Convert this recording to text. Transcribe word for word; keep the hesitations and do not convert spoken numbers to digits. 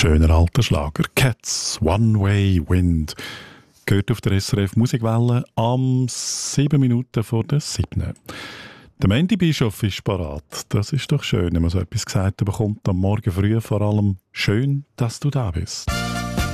Schöner alter Schlager. Cats, One Way Wind. Gehört auf der S R F Musikwelle am sieben Minuten vor der siebten. Der Mandy Bischof ist parat. Das ist doch schön, wenn man so etwas gesagt bekommt am Morgen früh. Vor allem schön, dass du da bist.